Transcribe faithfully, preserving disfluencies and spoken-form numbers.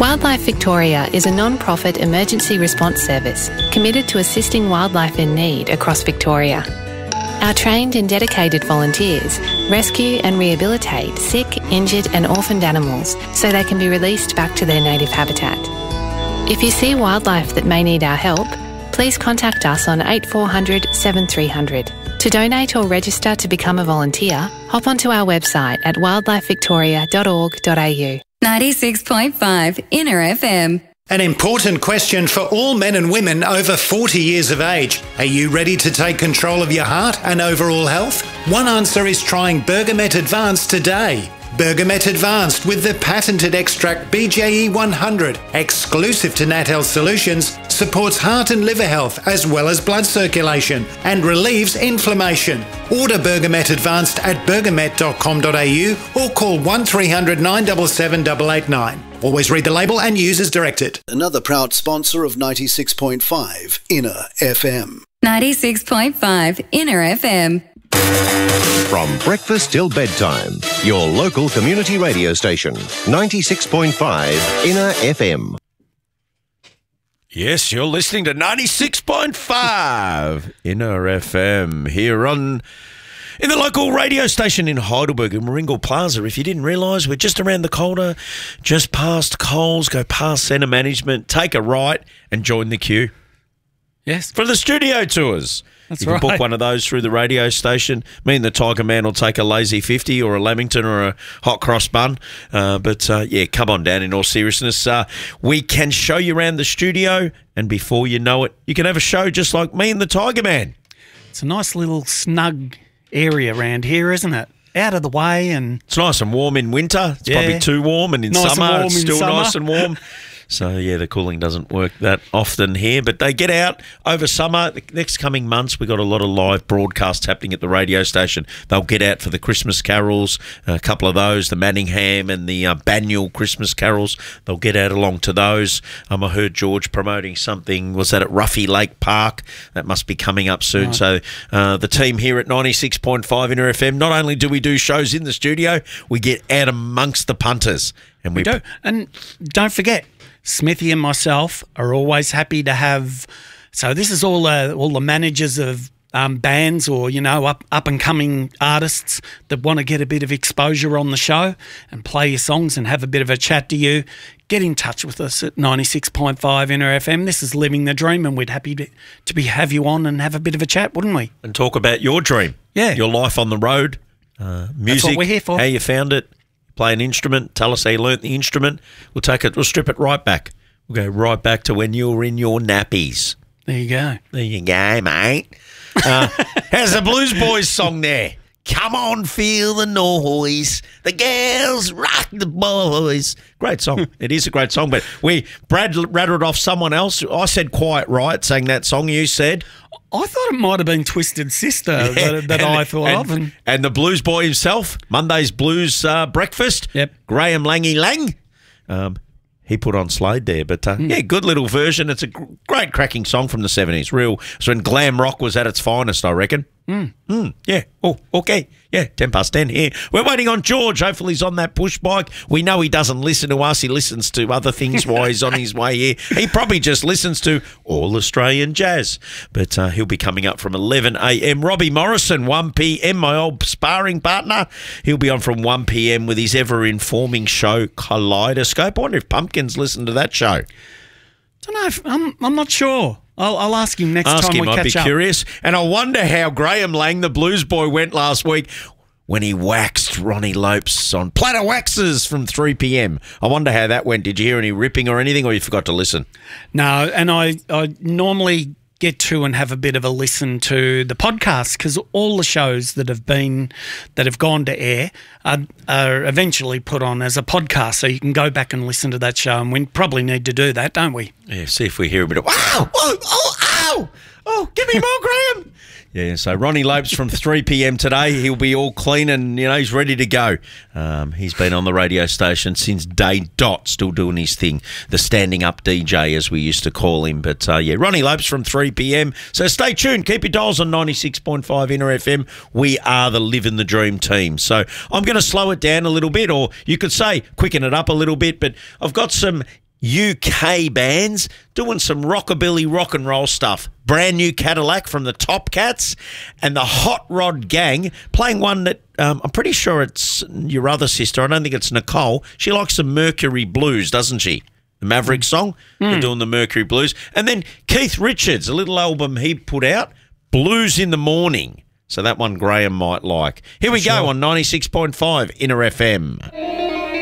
Wildlife Victoria is a non-profit emergency response service committed to assisting wildlife in need across Victoria. Our trained and dedicated volunteers rescue and rehabilitate sick, injured and orphaned animals so they can be released back to their native habitat. If you see wildlife that may need our help, please contact us on eight four hundred, seven three hundred. To donate or register to become a volunteer, hop onto our website at wildlife victoria dot org dot a u. ninety-six point five Inner F M. An important question for all men and women over forty years of age. Are you ready to take control of your heart and overall health? One answer is trying Bergamet Advanced today. Bergamet Advanced with the patented extract B J E one hundred, exclusive to Nat Health Solutions, supports heart and liver health as well as blood circulation and relieves inflammation. Order Bergamet Advanced at bergamet dot com dot a u or call one three hundred, nine seven seven, eight eight nine. Always read the label and use as directed. Another proud sponsor of ninety-six point five Inner F M. ninety-six point five Inner F M. From breakfast till bedtime, your local community radio station, ninety-six point five Inner F M. Yes, you're listening to ninety-six point five Inner F M here on in the local radio station in Heidelberg in Warringal Plaza. If you didn't realise, we're just around the corner, just past Coles, go past Centre Management, take a right and join the queue. Yes. For the studio tours. That's you can right. book one of those through the radio station. Me and the Tiger Man will take a lazy fifty or a Lamington or a hot cross bun. Uh, but, uh, yeah, come on down in all seriousness. Uh, we can show you around the studio, and before you know it, you can have a show just like me and the Tiger Man. It's a nice little snug area around here, isn't it? Out of the way, and it's nice and warm in winter. It's yeah. probably too warm, and in nice summer and it's still summer. nice and warm. So, yeah, the cooling doesn't work that often here. But they get out over summer. The next coming months, we've got a lot of live broadcasts happening at the radio station. They'll get out for the Christmas carols, a couple of those, the Manningham and the uh, Banyule Christmas carols. They'll get out along to those. Um, I heard George promoting something. Was that at Ruffy Lake Park? That must be coming up soon. Right. So uh, the team here at ninety-six point five Inner F M, not only do we do shows in the studio, we get out amongst the punters. And we, we do. And don't forget, Smithy and myself are always happy to have. So this is all uh, all the managers of um, bands or you know up up and coming artists that want to get a bit of exposure on the show and play your songs and have a bit of a chat to you. Get in touch with us at ninety-six point five Inner F M. This is Living the Dream, and we'd happy to, to be have you on and have a bit of a chat, wouldn't we? And talk about your dream, yeah, your life on the road, uh, music. That's what we're here for. How you found it. Play an instrument, tell us how you learnt the instrument. We'll take it, we'll strip it right back. We'll go right back to when you were in your nappies. There you go. There you go, mate. Uh, how's the Blues Boys song there? Come on, feel the noise. The girls rock the boys. Great song. It is a great song, but we Brad rattled off someone else. I said Quiet Riot sang that song. You said? I thought it might have been Twisted Sister yeah, that, that and, I thought and, of. And, and the Blues Boy himself, Monday's Blues uh, Breakfast. Yep. Graham Langy Lang. Um, he put on Slade there. But, uh, mm. yeah, good little version. It's a gr- great cracking song from the seventies. Real. So when glam rock was at its finest, I reckon. Mm. Mm, yeah. Oh, okay. Yeah, ten past ten here. We're waiting on George. Hopefully he's on that push bike. We know he doesn't listen to us. He listens to other things while he's on his way here. He probably just listens to all Australian jazz. But uh, he'll be coming up from eleven a.m. Robbie Morrison, one p.m., my old sparring partner. He'll be on from one p.m. with his ever-informing show, Kaleidoscope. I wonder if Pumpkins listen to that show. Don't know. If, I'm, I'm not sure. I'll, I'll ask him next ask time him, we I'd catch be up. curious. And I wonder how Graham Lang, the Blues Boy, went last week when he waxed Ronnie Lopes on Platter Waxes from three p.m. I wonder how that went. Did you hear any ripping or anything, or you forgot to listen? No, and I, I normally get to and have a bit of a listen to the podcast because all the shows that have been that have gone to air are, are eventually put on as a podcast, so you can go back and listen to that show, and we probably need to do that, don't we? Yeah, see if we hear a bit of wow, oh, oh, ow, oh, give me more, Graham. Yeah, so Ronnie Lopes from three p.m. today. He'll be all clean and, you know, he's ready to go. Um, he's been on the radio station since day dot, still doing his thing. The standing up D J, as we used to call him. But, uh, yeah, Ronnie Lopes from three p.m. So stay tuned. Keep your dials on ninety-six point five Inner F M. We are the Living the Dream team. So I'm going to slow it down a little bit, or you could say quicken it up a little bit, but I've got some U K bands doing some rockabilly rock and roll stuff. Brand New Cadillac from the Top Cats and the Hot Rod Gang playing one that um, I'm pretty sure it's your other sister. I don't think it's Nicole. She likes the Mercury Blues, doesn't she? The Maverick song. Mm. They're doing the Mercury Blues. And then Keith Richards, a little album he put out, Blues in the Morning. So that one Graham might like. Here we For go sure. on ninety-six point five Inner F M.